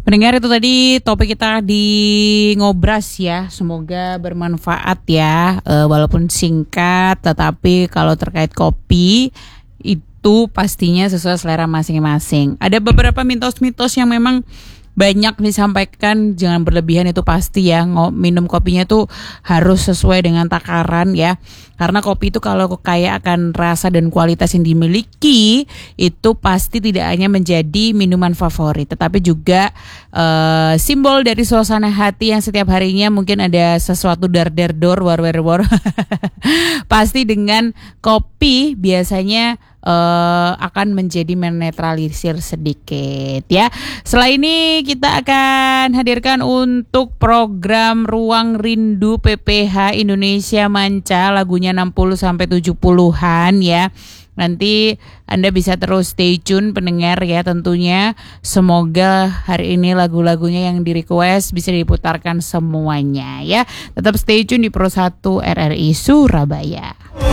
Pendengar, itu tadi topik kita di Ngobras ya. Semoga bermanfaat ya. Walaupun singkat, tetapi kalau terkait kopi itu pastinya sesuai selera masing-masing. Ada beberapa mitos-mitos yang memang banyak disampaikan, jangan berlebihan itu pasti ya. Minum kopinya tuh harus sesuai dengan takaran ya. Karena kopi itu kalau kaya akan rasa dan kualitas yang dimiliki, itu pasti tidak hanya menjadi minuman favorit, tetapi juga simbol dari suasana hati yang setiap harinya mungkin ada sesuatu dar-dar-dor, war-war-war. Pasti dengan kopi biasanya akan menjadi menetralisir sedikit ya. Setelah ini kita akan hadirkan untuk program Ruang Rindu PPH Indonesia Manca, lagunya 60-70-an ya. Nanti Anda bisa terus stay tune pendengar ya tentunya. Semoga hari ini lagu-lagunya yang di request bisa diputarkan semuanya ya. Tetap stay tune di Pro 1 RRI Surabaya.